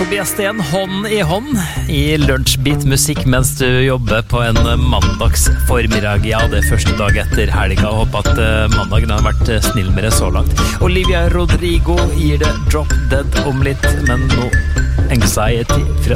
Tobias Sten, hånd i hånd i lunsjbit-musikk mens du jobber på en mandagsformiddag. Ja, det er første dag etter helga, og håper at mandagen har vært snill med det så langt. Olivia Rodrigo gir det Drop Dead om litt, men nå Anxiety fra